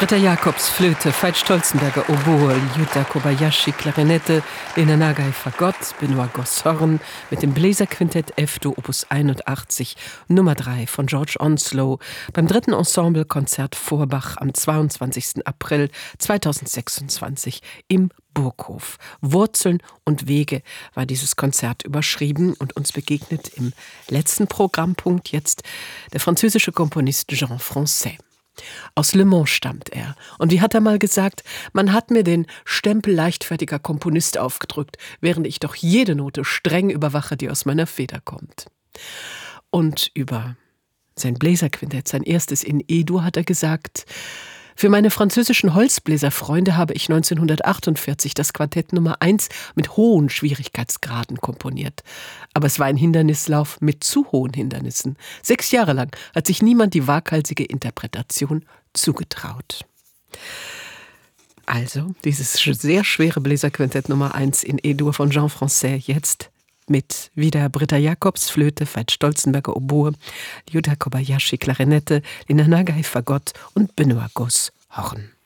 Britta Jacobs Flöte, Veit Stolzenberger Oboe, Jutta Kobayashi Klarinette, Lena Nagai Fagott, Benoît Goss Horn mit dem Bläserquintett F-Dur Opus 81, Nummer 3 von George Onslow beim 3. Ensemblekonzert Vorbach am 22. April 2026 im Burghof. Wurzeln und Wege war dieses Konzert überschrieben und uns begegnet im letzten Programmpunkt jetzt der französische Komponist Jean Francaix. Aus Le Mans stammt er. Und wie hat er mal gesagt, man hat mir den Stempel leichtfertiger Komponist aufgedrückt, während ich doch jede Note streng überwache, die aus meiner Feder kommt. Und über sein Bläserquintett, sein erstes in E-Dur, hat er gesagt: Für meine französischen Holzbläserfreunde habe ich 1948 das Quartett Nummer 1 mit hohen Schwierigkeitsgraden komponiert. Aber es war ein Hindernislauf mit zu hohen Hindernissen. 6 Jahre lang hat sich niemand die waghalsige Interpretation zugetraut. Also, dieses sehr schwere Bläserquintett Nummer 1 in E-Dur von Jean Francaix jetzt mit wieder Britta Jacobs Flöte, Veit Stolzenberger Oboe, Jutta Kobayashi Klarinette, Lena Nagai Fagott und Benoît Goss Horn.